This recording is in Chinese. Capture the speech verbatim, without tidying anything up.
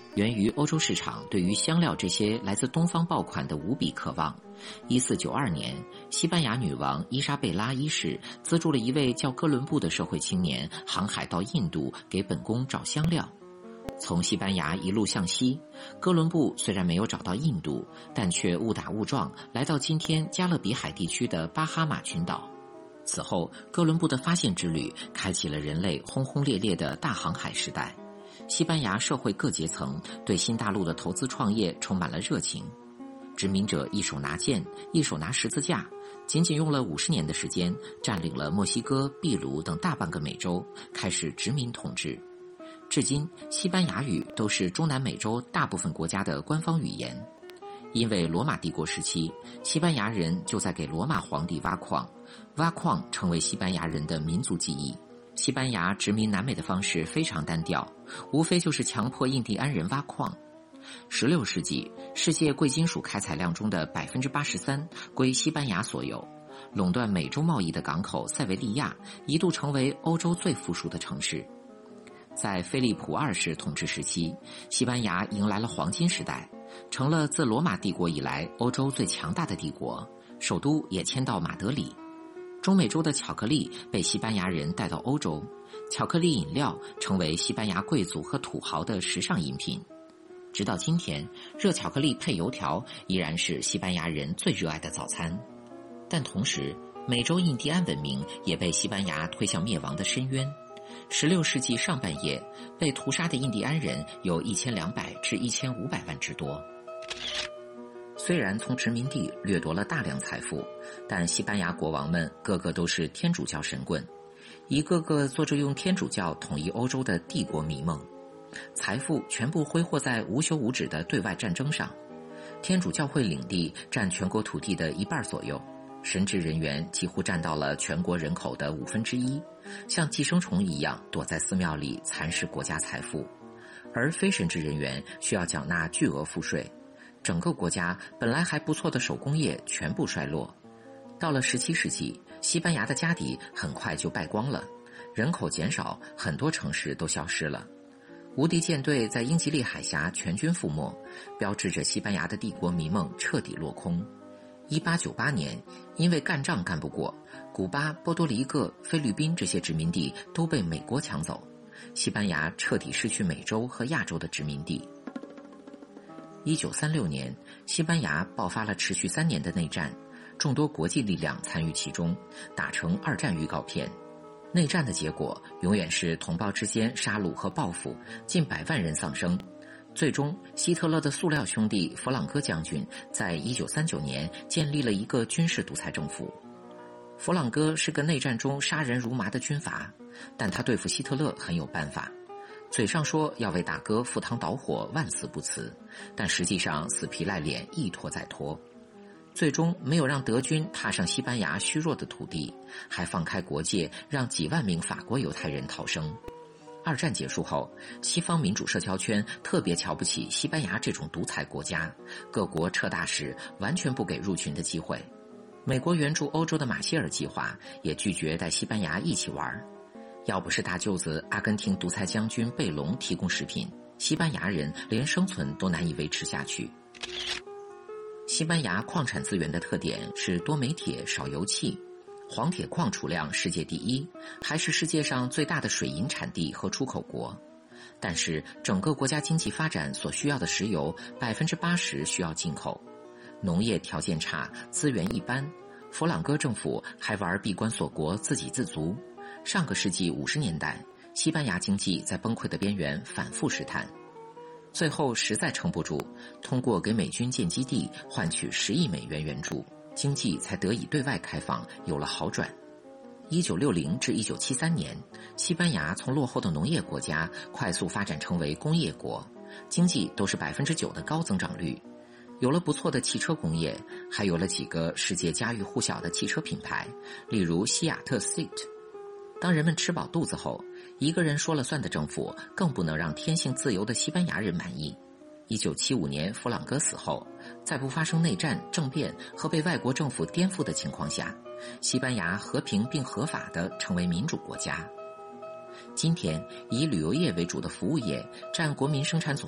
源于欧洲市场对于香料这些来自东方爆款的无比渴望。一四九二年，西班牙女王伊莎贝拉一世资助了一位叫哥伦布的社会青年航海到印度给本宫找香料。从西班牙一路向西，哥伦布虽然没有找到印度，但却误打误撞来到今天加勒比海地区的巴哈马群岛。此后，哥伦布的发现之旅开启了人类轰轰烈烈的大航海时代。西班牙社会各阶层对新大陆的投资创业充满了热情。殖民者一手拿剑，一手拿十字架，仅仅用了五十年的时间，占领了墨西哥、秘鲁等大半个美洲，开始殖民统治。至今，西班牙语都是中南美洲大部分国家的官方语言。因为罗马帝国时期，西班牙人就在给罗马皇帝挖矿，挖矿成为西班牙人的民族记忆。西班牙殖民南美的方式非常单调，无非就是强迫印第安人挖矿。十六世纪，世界贵金属开采量中的 百分之八十三 归西班牙所有，垄断美洲贸易的港口塞维利亚一度成为欧洲最富庶的城市。在菲利普二世统治时期，西班牙迎来了黄金时代，成了自罗马帝国以来欧洲最强大的帝国，首都也迁到马德里。中美洲的巧克力被西班牙人带到欧洲，巧克力饮料成为西班牙贵族和土豪的时尚饮品。直到今天，热巧克力配油条依然是西班牙人最热爱的早餐。但同时，美洲印第安文明也被西班牙推向灭亡的深渊。十六世纪上半叶，被屠杀的印第安人有一千两百至一千五百万之多。虽然从殖民地掠夺了大量财富，但西班牙国王们个个都是天主教神棍，一个个做着用天主教统一欧洲的帝国迷梦，财富全部挥霍在无休无止的对外战争上。天主教会领地占全国土地的一半左右，神职人员几乎占到了全国人口的五分之一，像寄生虫一样躲在寺庙里蚕食国家财富，而非神职人员需要缴纳巨额赋税。整个国家本来还不错的手工业全部衰落。到了十七世纪，西班牙的家底很快就败光了，人口减少，很多城市都消失了。无敌舰队在英吉利海峡全军覆没，标志着西班牙的帝国迷梦彻底落空。一八九八年，因为干仗干不过，古巴、波多黎各、菲律宾这些殖民地都被美国抢走，西班牙彻底失去美洲和亚洲的殖民地。一九三六年，西班牙爆发了持续三年的内战，众多国际力量参与其中，打成二战预告片。内战的结果永远是同胞之间杀戮和报复，近百万人丧生。最终，希特勒的塑料兄弟弗朗哥将军在一九三九年建立了一个军事独裁政府。弗朗哥是个内战中杀人如麻的军阀，但他对付希特勒很有办法。嘴上说要为大哥赴汤蹈火，万死不辞，但实际上死皮赖脸，一拖再拖。最终没有让德军踏上西班牙虚弱的土地，还放开国界，让几万名法国犹太人逃生。二战结束后，西方民主社交圈特别瞧不起西班牙这种独裁国家，各国撤大使完全不给入群的机会。美国援助欧洲的马歇尔计划也拒绝带西班牙一起玩。要不是大舅子阿根廷独裁将军贝隆提供食品，西班牙人连生存都难以维持下去。西班牙矿产资源的特点是多煤铁少油气，黄铁矿储量世界第一，还是世界上最大的水银产地和出口国。但是整个国家经济发展所需要的石油 百分之八十 需要进口，农业条件差，资源一般，弗朗哥政府还玩闭关锁国，自给自足。上个世纪五十年代，西班牙经济在崩溃的边缘反复试探，最后实在撑不住，通过给美军建基地换取十亿美元援助，经济才得以对外开放，有了好转。一九六零至一九七三年，西班牙从落后的农业国家快速发展成为工业国，经济都是 百分之九 的高增长率，有了不错的汽车工业，还有了几个世界家喻户晓的汽车品牌，例如西雅特 Seat。当人们吃饱肚子后，一个人说了算的政府更不能让天性自由的西班牙人满意。一九七五年弗朗哥死后，在不发生内战、政变和被外国政府颠覆的情况下，西班牙和平并合法地成为民主国家。今天，以旅游业为主的服务业占国民生产总